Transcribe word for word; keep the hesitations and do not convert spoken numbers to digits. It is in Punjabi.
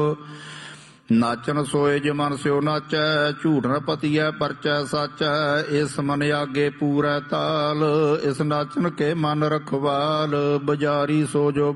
ਨਾਚਨ ਸੋਏ ਜੇ ਮਨ ਸਿਓ ਨਾਚੈ, ਝੂਠ ਨ ਪਤੀਐ ਪਰਚੈ ਸਾਚੈ। ਇਸ ਮਨ ਆਗੇ ਪੂਰੈ ਤਾਲ, ਇਸ ਨਾਚਨ ਕੇ ਮਨ ਰਖਵਾਲ। ਬਜ਼ਾਰੀ ਸੋ ਜੋ